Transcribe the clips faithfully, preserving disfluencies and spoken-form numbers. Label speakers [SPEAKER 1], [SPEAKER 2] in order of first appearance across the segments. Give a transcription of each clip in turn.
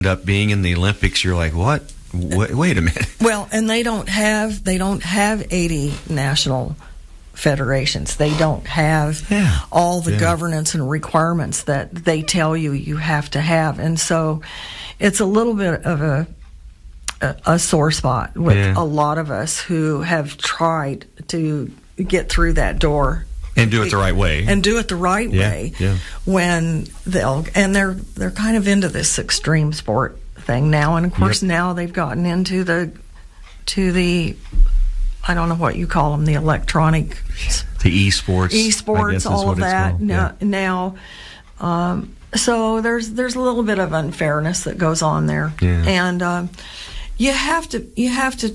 [SPEAKER 1] up being in the Olympics, you're like, what? Wait, wait a minute.
[SPEAKER 2] Well, and they don't have they don't have eighty national federations. They don't have
[SPEAKER 1] yeah.
[SPEAKER 2] all the
[SPEAKER 1] yeah.
[SPEAKER 2] governance and requirements that they tell you you have to have, and so it's a little bit of a a, a sore spot with
[SPEAKER 1] yeah.
[SPEAKER 2] a lot of us who have tried to get through that door.
[SPEAKER 1] And do it the right way.
[SPEAKER 2] And do it the right
[SPEAKER 1] yeah,
[SPEAKER 2] way.
[SPEAKER 1] Yeah.
[SPEAKER 2] When they'll and they're they're kind of into this extreme sport thing now, and of course
[SPEAKER 1] yep.
[SPEAKER 2] now they've gotten into the to the I don't know what you call them, the electronic,
[SPEAKER 1] the esports,
[SPEAKER 2] esports, all of that. Now,
[SPEAKER 1] yeah.
[SPEAKER 2] now um, so there's there's a little bit of unfairness that goes on there,
[SPEAKER 1] yeah.
[SPEAKER 2] and um, you have to you have to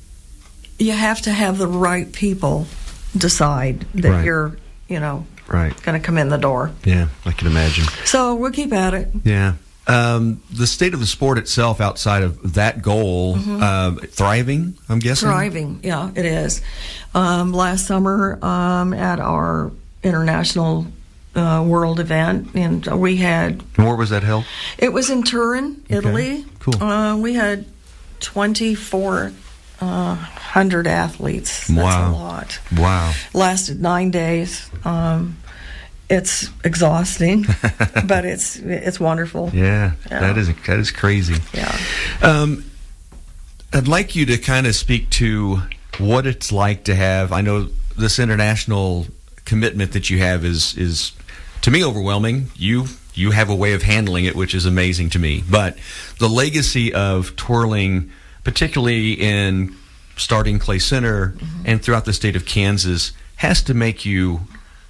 [SPEAKER 2] you have to have the right people decide that
[SPEAKER 1] right.
[SPEAKER 2] you're, you know,
[SPEAKER 1] right.
[SPEAKER 2] going to come in the door.
[SPEAKER 1] Yeah, I can imagine.
[SPEAKER 2] So we'll keep at it.
[SPEAKER 1] Yeah. Um, the state of the sport itself, outside of that goal, mm-hmm. uh, thriving, I'm guessing?
[SPEAKER 2] Thriving, yeah, it is. Um, last summer um, at our international uh, world event, and we had...
[SPEAKER 1] Where was that held?
[SPEAKER 2] It was in Turin, Italy.
[SPEAKER 1] Okay. Cool.
[SPEAKER 2] Uh, we had twenty-four hundred uh, athletes. That's
[SPEAKER 1] wow.
[SPEAKER 2] a lot.
[SPEAKER 1] Wow.
[SPEAKER 2] Lasted nine days. Um, it's exhausting, but it's it's wonderful.
[SPEAKER 1] Yeah,
[SPEAKER 2] yeah,
[SPEAKER 1] that is that is crazy.
[SPEAKER 2] Yeah.
[SPEAKER 1] Um, I'd like you to kind of speak to what it's like to have. I know this international commitment that you have is is to me overwhelming. You you have a way of handling it, which is amazing to me. But the legacy of twirling, particularly in starting Clay Center mm-hmm. and throughout the state of Kansas, has to make you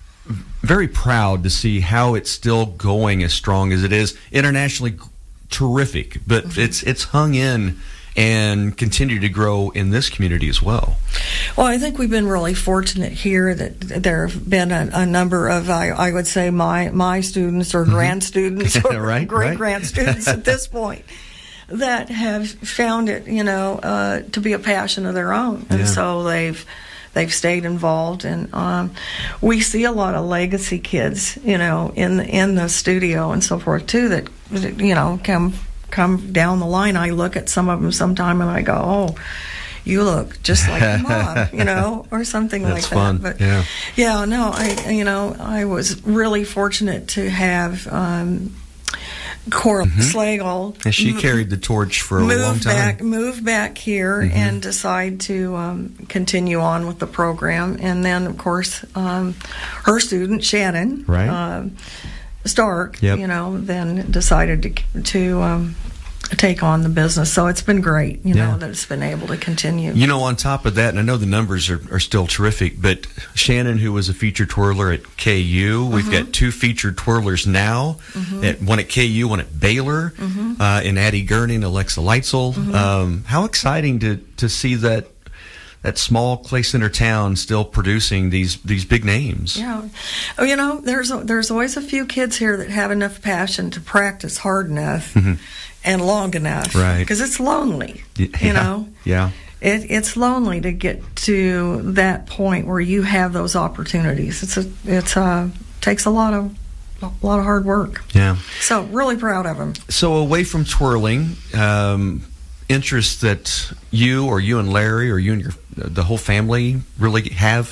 [SPEAKER 1] very proud to see how it's still going as strong as it is. Internationally terrific, but mm-hmm. it's it's hung in and continue to grow in this community as well.
[SPEAKER 2] Well, I think we've been really fortunate here that there have been a, a number of, I, I would say, my my students or mm-hmm. grand students or
[SPEAKER 1] right,
[SPEAKER 2] great
[SPEAKER 1] right.
[SPEAKER 2] grand students at this point that have found it, you know, uh, to be a passion of their own, and
[SPEAKER 1] yeah.
[SPEAKER 2] so they've they've stayed involved, and um, we see a lot of legacy kids, you know, in the, in the studio and so forth too. That you know come come down the line. I look at some of them sometime and I go, oh, you look just like your mom, you know, or something
[SPEAKER 1] That's
[SPEAKER 2] like
[SPEAKER 1] fun.
[SPEAKER 2] that. But
[SPEAKER 1] yeah,
[SPEAKER 2] yeah, no, I you know I was really fortunate to have. Um, Cora mm-hmm. Slagle,
[SPEAKER 1] and she carried the torch for a long time.
[SPEAKER 2] Back, moved back here mm-hmm. and decided to um, continue on with the program. And then, of course, um, her student Shannon
[SPEAKER 1] right.
[SPEAKER 2] uh, Stark,
[SPEAKER 1] yep.
[SPEAKER 2] you know, then decided to to um, take on the business. So it's been great, you
[SPEAKER 1] yeah.
[SPEAKER 2] know, that it's been able to continue.
[SPEAKER 1] You know, on top of that, and I know the numbers are, are still terrific, but Shannon, who was a featured twirler at K U, we've mm-hmm. got two featured twirlers now, mm-hmm. at, one at K U, one at Baylor, mm-hmm. uh, in Addie Gurney and Alexa Leitzel. Mm-hmm. Um, how exciting to, to see that that small Clay Center town still producing these these big names.
[SPEAKER 2] Yeah. Oh, you know, there's a, there's always a few kids here that have enough passion to practice hard enough mm-hmm. and long enough.
[SPEAKER 1] Right.
[SPEAKER 2] Because it's lonely,
[SPEAKER 1] yeah.
[SPEAKER 2] you know.
[SPEAKER 1] Yeah.
[SPEAKER 2] It, it's lonely to get to that point where you have those opportunities. It's a it's a takes a lot of a lot of hard work.
[SPEAKER 1] Yeah.
[SPEAKER 2] So really proud of them.
[SPEAKER 1] So away from twirling, um, interests that you or you and Larry or you and your the whole family really have?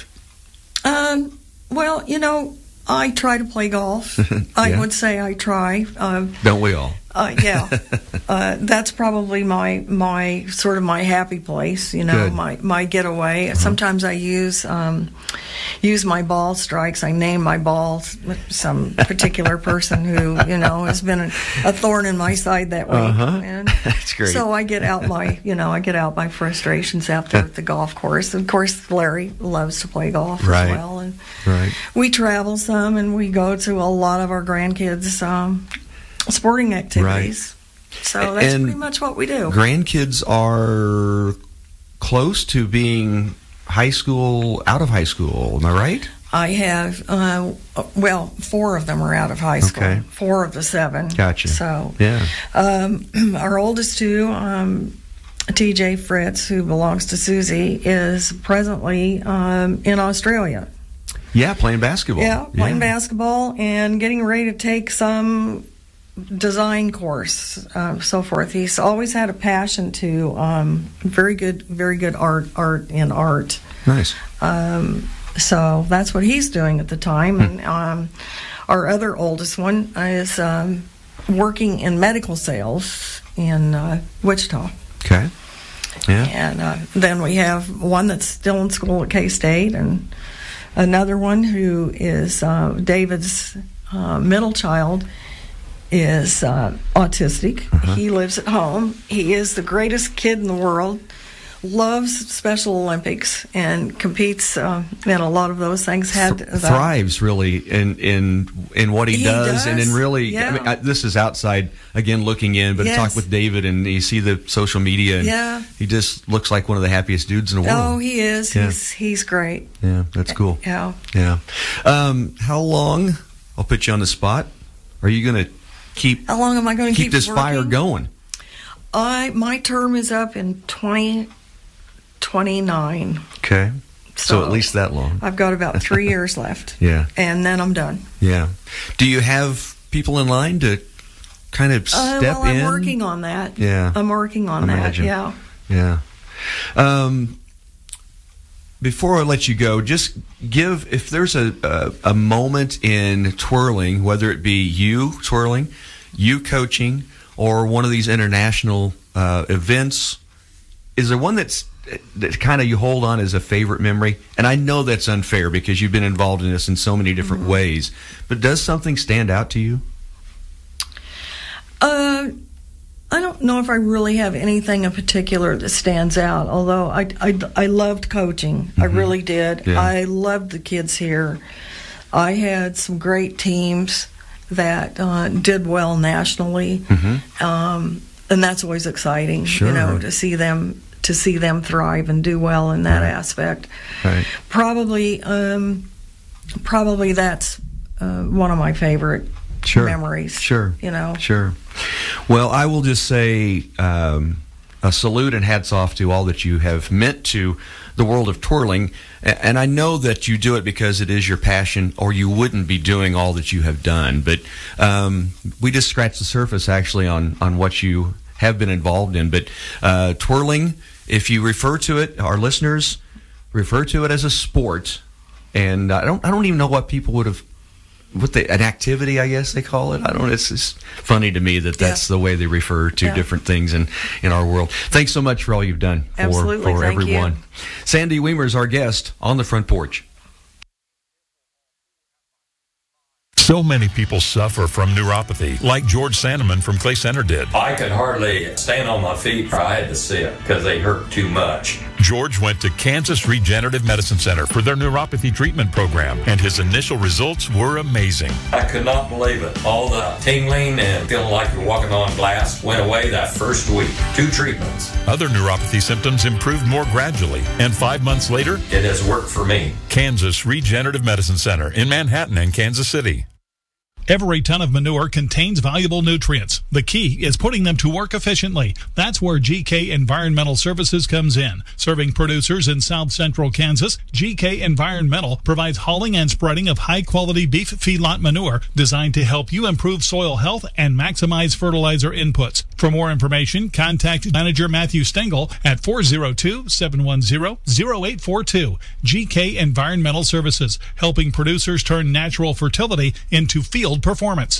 [SPEAKER 2] Um. Well, you know, I try to play golf.
[SPEAKER 1] yeah.
[SPEAKER 2] I would say I try. Uh,
[SPEAKER 1] Don't we all?
[SPEAKER 2] Uh, yeah, uh, that's probably my my sort of my happy place. You know,
[SPEAKER 1] Good.
[SPEAKER 2] my my getaway. Uh-huh. Sometimes I use um, use my ball strikes. I name my balls some particular person who you know has been a, a thorn in my side that week.
[SPEAKER 1] Uh-huh.
[SPEAKER 2] And
[SPEAKER 1] that's great.
[SPEAKER 2] So I get out my you know I get out my frustrations out there at the golf course. And of course, Larry loves to play golf
[SPEAKER 1] right.
[SPEAKER 2] as well, and
[SPEAKER 1] right.
[SPEAKER 2] we travel some, and we go to a lot of our grandkids' um, sporting activities. Right. So that's
[SPEAKER 1] and
[SPEAKER 2] pretty much what we do.
[SPEAKER 1] Grandkids are close to being high school, out of high school, am I right?
[SPEAKER 2] I have, uh, well, four of them are out of high school.
[SPEAKER 1] Okay.
[SPEAKER 2] Four of the seven.
[SPEAKER 1] Gotcha.
[SPEAKER 2] So,
[SPEAKER 1] yeah.
[SPEAKER 2] Um, our oldest two, um, T J Fritz, who belongs to Susie, is presently um, in Australia.
[SPEAKER 1] Yeah, playing basketball.
[SPEAKER 2] Yeah, playing
[SPEAKER 1] yeah.
[SPEAKER 2] basketball and getting ready to take some design course, uh, so forth. He's always had a passion to um, very good, very good art, art in art.
[SPEAKER 1] Nice.
[SPEAKER 2] Um, so that's what he's doing at the time. And um, our other oldest one is um, working in medical sales in uh, Wichita.
[SPEAKER 1] Okay. Yeah.
[SPEAKER 2] And uh, then we have one that's still in school at K-State, and another one who is uh, David's uh, middle child is uh, autistic. Uh-huh. He lives at home. He is the greatest kid in the world, loves Special Olympics, and competes uh, in a lot of those things. Had
[SPEAKER 1] Th- thrives really in in in what he,
[SPEAKER 2] he
[SPEAKER 1] does,
[SPEAKER 2] does,
[SPEAKER 1] and in really.
[SPEAKER 2] yeah.
[SPEAKER 1] I mean, I, this is outside again looking in, but
[SPEAKER 2] Yes.
[SPEAKER 1] I talk with David, and you see the social media, and
[SPEAKER 2] Yeah.
[SPEAKER 1] he just looks like one of the happiest dudes in the world.
[SPEAKER 2] Oh, he is.
[SPEAKER 1] Yeah.
[SPEAKER 2] He's he's great.
[SPEAKER 1] Yeah, that's cool.
[SPEAKER 2] Yeah.
[SPEAKER 1] Yeah. Um, how long? I'll put you on the spot. Are you going to keep
[SPEAKER 2] How long am I going to
[SPEAKER 1] keep
[SPEAKER 2] keep
[SPEAKER 1] this
[SPEAKER 2] working?
[SPEAKER 1] fire going?
[SPEAKER 2] I my term is up in twenty twenty-nine.
[SPEAKER 1] Okay. So,
[SPEAKER 2] So
[SPEAKER 1] at least that long.
[SPEAKER 2] I've got about three years left.
[SPEAKER 1] Yeah.
[SPEAKER 2] And then I'm done.
[SPEAKER 1] Yeah. Do you have people in line to kind of
[SPEAKER 2] Uh,
[SPEAKER 1] step
[SPEAKER 2] well, I'm
[SPEAKER 1] in?
[SPEAKER 2] working on that.
[SPEAKER 1] Yeah.
[SPEAKER 2] I'm working on
[SPEAKER 1] Imagine.
[SPEAKER 2] that. Yeah.
[SPEAKER 1] Yeah. Um, before I let you go, just give, if there's a, a, a moment in twirling, whether it be you twirling, you coaching, or one of these international uh, events, is there one that's that kind of you hold on as a favorite memory? And I know that's unfair because you've been involved in this in so many different
[SPEAKER 2] Mm-hmm.
[SPEAKER 1] ways, but does something stand out to you?
[SPEAKER 2] Uh, I don't know if I really have anything in particular that stands out, although I, I, I loved coaching. Mm-hmm. I really did.
[SPEAKER 1] Yeah.
[SPEAKER 2] I loved the kids here. I had some great teams that uh, did well nationally,
[SPEAKER 1] Mm-hmm.
[SPEAKER 2] um, and that's always exciting,
[SPEAKER 1] Sure.
[SPEAKER 2] you know, to see them to see them thrive and do well in that
[SPEAKER 1] Right.
[SPEAKER 2] aspect.
[SPEAKER 1] Right.
[SPEAKER 2] Probably, um, probably that's uh, one of my favorite
[SPEAKER 1] Sure.
[SPEAKER 2] memories.
[SPEAKER 1] Sure.
[SPEAKER 2] You know.
[SPEAKER 1] Sure. Well, I will just say um, a salute and hats off to all that you have meant to the world of twirling. A- And I know that you do it because it is your passion, or you wouldn't be doing all that you have done. But um, we just scratched the surface, actually, on, on what you have been involved in. But uh, twirling, if you refer to it, our listeners refer to it as a sport. And I don't I don't even know what people would have, what they, an activity, I guess they call it. I don't. It's just funny to me that that's
[SPEAKER 2] Yeah.
[SPEAKER 1] the way they refer to
[SPEAKER 2] Yeah.
[SPEAKER 1] different things in, in our world. Thanks so much for all you've done for,
[SPEAKER 2] Absolutely.
[SPEAKER 1] for
[SPEAKER 2] Thank
[SPEAKER 1] everyone.
[SPEAKER 2] you.
[SPEAKER 1] Sandy Weimer is our guest on the front porch.
[SPEAKER 3] So many people suffer from neuropathy, like George Sandeman from Clay Center did.
[SPEAKER 4] I could hardly stand on my feet. I had to sit because they hurt too much.
[SPEAKER 3] George went to Kansas Regenerative Medicine Center for their neuropathy treatment program, and his initial results were amazing.
[SPEAKER 4] I could not believe it. All the tingling and feeling like you're walking on glass went away that first week. Two treatments.
[SPEAKER 3] Other neuropathy symptoms improved more gradually, and five months later,
[SPEAKER 4] It has worked for me.
[SPEAKER 3] Kansas Regenerative Medicine Center in Manhattan and Kansas City.
[SPEAKER 5] Every ton of manure contains valuable nutrients. The key is putting them to work efficiently. That's where G K Environmental Services comes in. Serving producers in south central Kansas, G K Environmental provides hauling and spreading of high-quality beef feedlot manure designed to help you improve soil health and maximize fertilizer inputs. For more information, contact Manager Matthew Stengel at four oh two, seven one zero, zero eight four two. G K Environmental Services, helping producers turn natural fertility into field performance.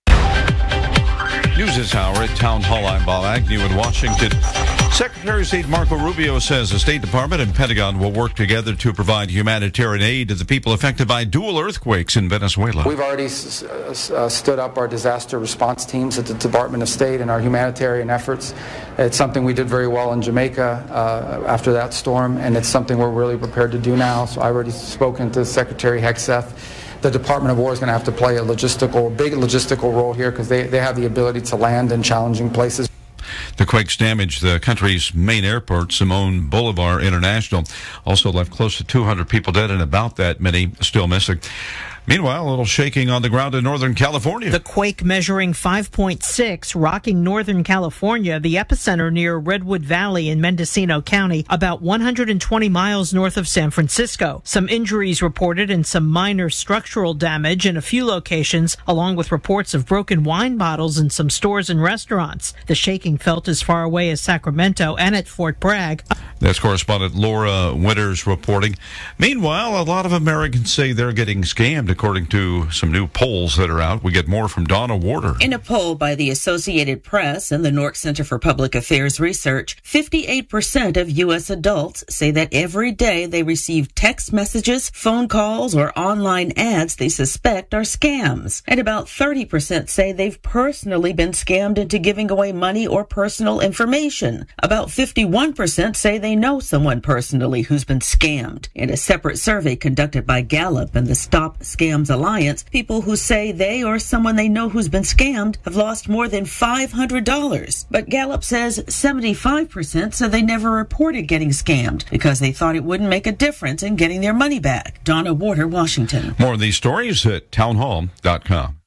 [SPEAKER 6] News this hour at Town Hall. I'm Bob Agnew in Washington. Secretary of State Marco Rubio says the State Department and Pentagon will work together to provide humanitarian aid to the people affected by dual earthquakes in Venezuela.
[SPEAKER 7] We've already s- s- uh, stood up our disaster response teams at the Department of State and our humanitarian efforts. It's something we did very well in Jamaica uh, after that storm, and it's something we're really prepared to do now. So I've already spoken to Secretary Hegseth. The Department of War is going to have to play a logistical, big logistical role here because they, they have the ability to land in challenging places.
[SPEAKER 6] The quakes damaged the country's main airport, Simone Bolivar International. Also left close to two hundred people dead and about that many still missing. Meanwhile, a little shaking on the ground in Northern California.
[SPEAKER 8] The quake measuring five point six, rocking Northern California, the epicenter near Redwood Valley in Mendocino County, about one hundred twenty miles north of San Francisco. Some injuries reported and some minor structural damage in a few locations, along with reports of broken wine bottles in some stores and restaurants. The shaking felt as far away as Sacramento and at Fort Bragg.
[SPEAKER 6] That's correspondent Laura Winters reporting. Meanwhile, a lot of Americans say they're getting scammed, according to some new polls that are out. We get more from Donna Warder.
[SPEAKER 9] In a poll by the Associated Press and the Nork Center for Public Affairs Research, fifty-eight percent of U S adults say that every day they receive text messages, phone calls, or online ads they suspect are scams. And about thirty percent say they've personally been scammed into giving away money or personal information. About fifty-one percent say they know someone personally who's been scammed. In a separate survey conducted by Gallup and the Stop Scams Alliance, people who say they or someone they know who's been scammed have lost more than five hundred dollars. But Gallup says seventy-five percent said they never reported getting scammed because they thought it wouldn't make a difference in getting their money back. Donna Warder, Washington.
[SPEAKER 6] More of these stories at townhall dot com.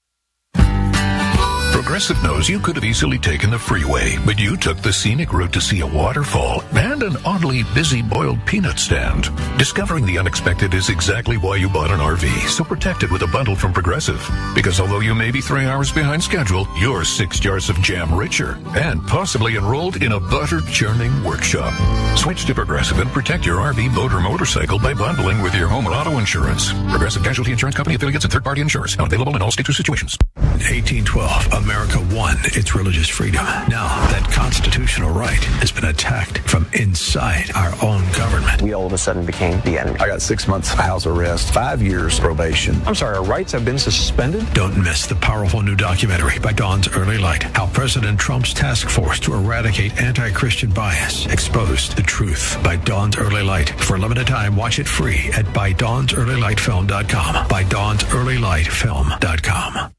[SPEAKER 10] Progressive knows you could have easily taken the freeway, but you took the scenic route to see a waterfall and an oddly busy boiled peanut stand. Discovering the unexpected is exactly why you bought an R V, so protect it with a bundle from Progressive. Because although you may be three hours behind schedule, you're six jars of jam richer and possibly enrolled in a butter churning workshop. Switch to Progressive and protect your R V, boat, or motorcycle by bundling with your home or auto insurance. Progressive Casualty Insurance Company affiliates and third-party insurers. Not available in all states or situations.
[SPEAKER 11] eighteen twelve, America won its religious freedom. Now that constitutional right has been attacked from inside our own government.
[SPEAKER 12] We all of a sudden became the enemy.
[SPEAKER 13] I got six months house arrest, five years probation.
[SPEAKER 12] I'm sorry, our rights have been suspended?
[SPEAKER 11] Don't miss the powerful new documentary by Dawn's Early Light, how President Trump's task force to eradicate anti-Christian bias exposed the truth, by Dawn's Early Light. For a limited time, watch it free at by dawns early light film dot com. by dawns early light film dot com.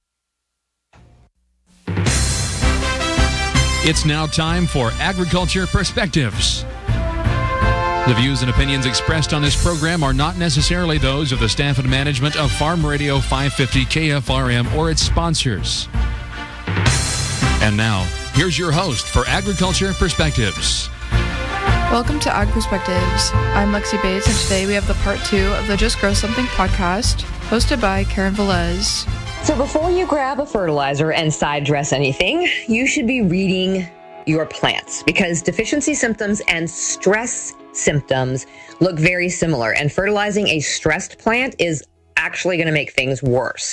[SPEAKER 14] It's now time for Agriculture Perspectives. The views and opinions expressed on this program are not necessarily those of the staff and management of Farm Radio five fifty K F R M or its sponsors. And now, here's your host for Agriculture Perspectives.
[SPEAKER 15] Welcome to Ag Perspectives. I'm Lexi Bates, and today we have the part two of the Just Grow Something podcast, hosted by Karen Velez.
[SPEAKER 16] So before you grab a fertilizer and side dress anything, you should be reading your plants, because deficiency symptoms and stress symptoms look very similar, and fertilizing a stressed plant is actually going to make things worse.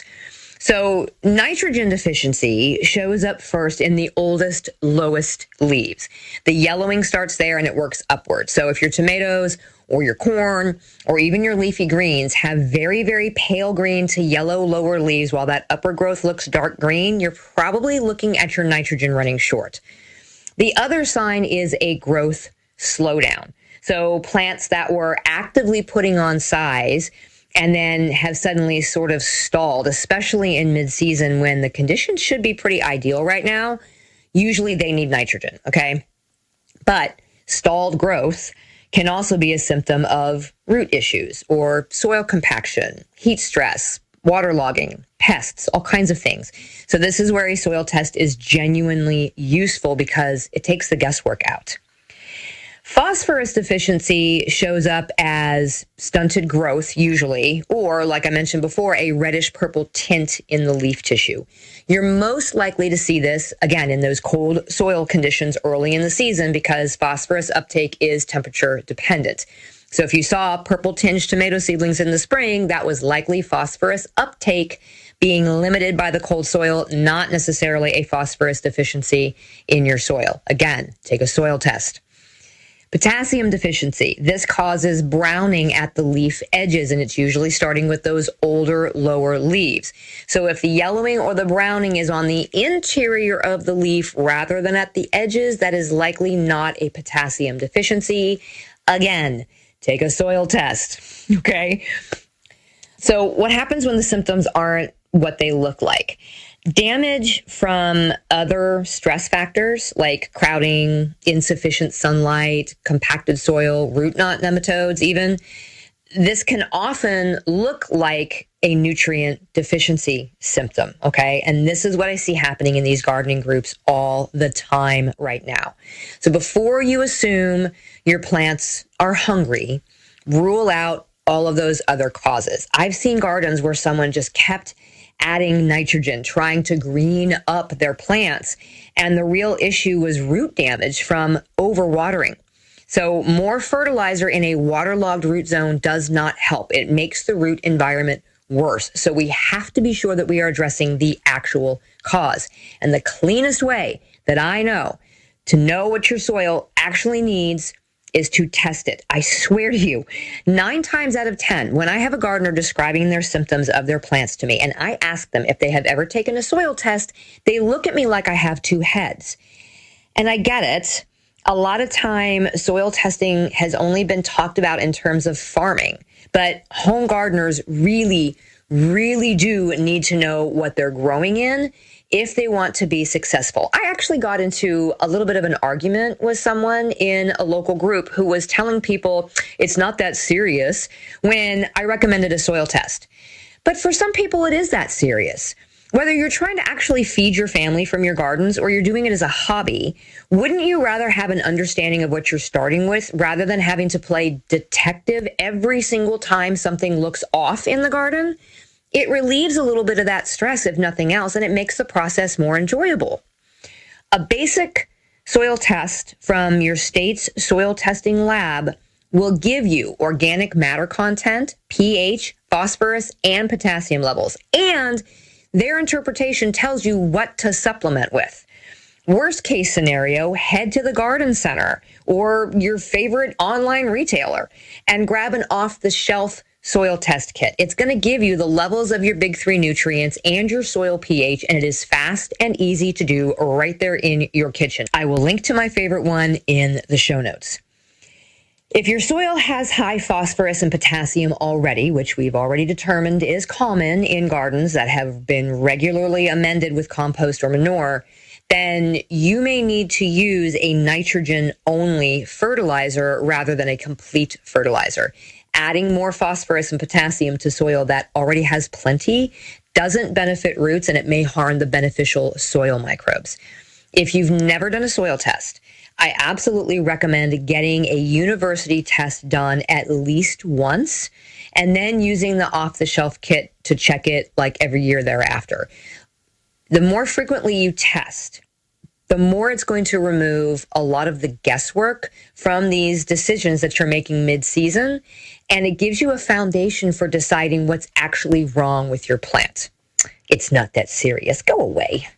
[SPEAKER 16] So nitrogen deficiency shows up first in the oldest, lowest leaves. The yellowing starts there and it works upward. So if your tomatoes or your corn or even your leafy greens have very, very pale green to yellow lower leaves while that upper growth looks dark green, you're probably looking at your nitrogen running short. The other sign is a growth slowdown. So plants that were actively putting on size and then have suddenly sort of stalled, especially in mid-season when the conditions should be pretty ideal right now, usually they need nitrogen, okay? But stalled growth can also be a symptom of root issues or soil compaction, heat stress, waterlogging, pests, all kinds of things. So this is where a soil test is genuinely useful because it takes the guesswork out. Phosphorus deficiency shows up as stunted growth usually, or like I mentioned before, a reddish purple tint in the leaf tissue. You're most likely to see this, again, in those cold soil conditions early in the season because phosphorus uptake is temperature dependent. So if you saw purple tinged tomato seedlings in the spring, that was likely phosphorus uptake being limited by the cold soil, not necessarily a phosphorus deficiency in your soil. Again, take a soil test. Potassium deficiency. This causes browning at the leaf edges, and it's usually starting with those older, lower leaves. So if the yellowing or the browning is on the interior of the leaf rather than at the edges, that is likely not a potassium deficiency. Again, take a soil test, okay? So what happens when the symptoms aren't what they look like? Damage from other stress factors like crowding, insufficient sunlight, compacted soil, root knot nematodes even, this can often look like a nutrient deficiency symptom, okay? And this is what I see happening in these gardening groups all the time right now. So before you assume your plants are hungry, rule out all of those other causes. I've seen gardens where someone just kept adding nitrogen, trying to green up their plants, and the real issue was root damage from overwatering. So more fertilizer in a waterlogged root zone does not help. It makes the root environment worse. So we have to be sure that we are addressing the actual cause. And the cleanest way that I know to know what your soil actually needs is to test it. I swear to you, nine times out of ten, when I have a gardener describing their symptoms of their plants to me, and I ask them if they have ever taken a soil test, they look at me like I have two heads. And I get it. A lot of time, soil testing has only been talked about in terms of farming, but home gardeners really, really do need to know what they're growing in if they want to be successful. I actually got into a little bit of an argument with someone in a local group who was telling people it's not that serious when I recommended a soil test. But for some people, it is that serious. Whether you're trying to actually feed your family from your gardens or you're doing it as a hobby, wouldn't you rather have an understanding of what you're starting with rather than having to play detective every single time something looks off in the garden? It relieves a little bit of that stress, if nothing else, and it makes the process more enjoyable. A basic soil test from your state's soil testing lab will give you organic matter content, pH, phosphorus, and potassium levels, and their interpretation tells you what to supplement with. Worst case scenario, head to the garden center or your favorite online retailer and grab an off-the-shelf soil test kit. It's going to give you the levels of your big three nutrients and your soil pH, and it is fast and easy to do right there in your kitchen. I will link to my favorite one in the show notes. If your soil has high phosphorus and potassium already, which we've already determined is common in gardens that have been regularly amended with compost or manure, then you may need to use a nitrogen-only fertilizer rather than a complete fertilizer. Adding more phosphorus and potassium to soil that already has plenty doesn't benefit roots, and it may harm the beneficial soil microbes. If you've never done a soil test, I absolutely recommend getting a university test done at least once and then using the off-the-shelf kit to check it like every year thereafter. The more frequently you test, the more it's going to remove a lot of the guesswork from these decisions that you're making mid-season, and it gives you a foundation for deciding what's actually wrong with your plant. It's not that serious. Go away.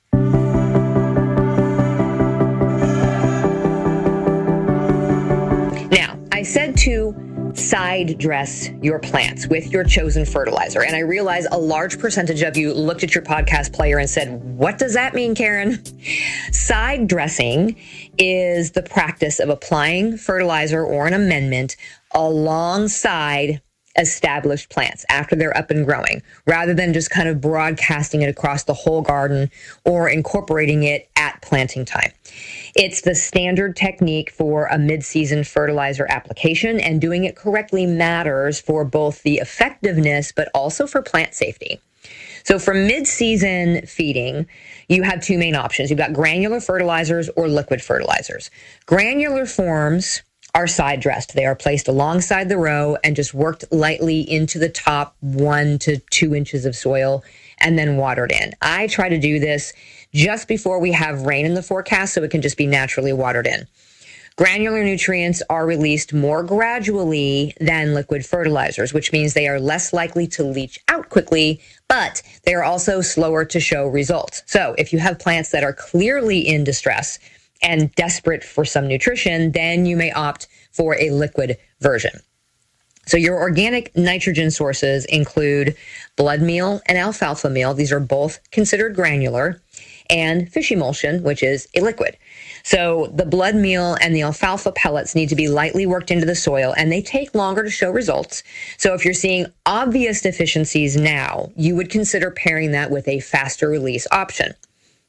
[SPEAKER 16] I said to side dress your plants with your chosen fertilizer. And I realize a large percentage of you looked at your podcast player and said, what does that mean, Karen? Side dressing is the practice of applying fertilizer or an amendment alongside established plants after they're up and growing, rather than just kind of broadcasting it across the whole garden or incorporating it at planting time. It's the standard technique for a mid-season fertilizer application, and doing it correctly matters for both the effectiveness but also for plant safety. So for mid-season feeding, you have two main options. You've got granular fertilizers or liquid fertilizers. Granular forms are side dressed. They are placed alongside the row and just worked lightly into the top one to two inches of soil and then watered in. I try to do this just before we have rain in the forecast so it can just be naturally watered in. Granular nutrients are released more gradually than liquid fertilizers, which means they are less likely to leach out quickly, but they are also slower to show results. So if you have plants that are clearly in distress and desperate for some nutrition, then you may opt for a liquid version. So your organic nitrogen sources include blood meal and alfalfa meal. These are both considered granular, and fish emulsion, which is a liquid. So the blood meal and the alfalfa pellets need to be lightly worked into the soil, and they take longer to show results. So if you're seeing obvious deficiencies now, you would consider pairing that with a faster release option.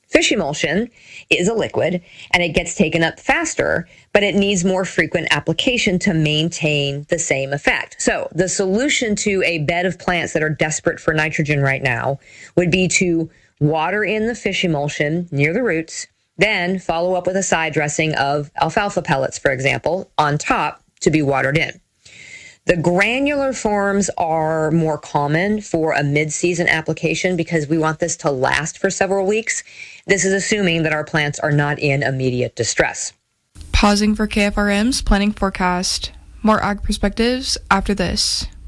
[SPEAKER 16] Fish emulsion is a liquid and it gets taken up faster, but it needs more frequent application to maintain the same effect. So the solution to a bed of plants that are desperate for nitrogen right now would be to water in the fish emulsion near the roots, then follow up with a side dressing of alfalfa pellets, for example, on top to be watered in. The granular forms are more common for a mid-season application because we want this to last for several weeks. This is assuming that our plants are not in immediate distress.
[SPEAKER 15] Pausing for K F R M's planning forecast. More Ag Perspectives after this.